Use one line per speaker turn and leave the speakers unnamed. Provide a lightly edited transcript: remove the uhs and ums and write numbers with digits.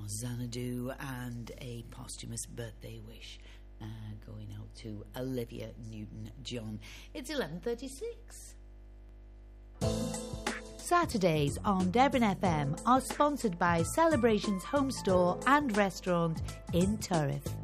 Xanadu, and a posthumous birthday wish going out to Olivia Newton-John. It's 11:36. Saturdays on Devon FM are sponsored by Celebrations Home Store and Restaurant in Turriff.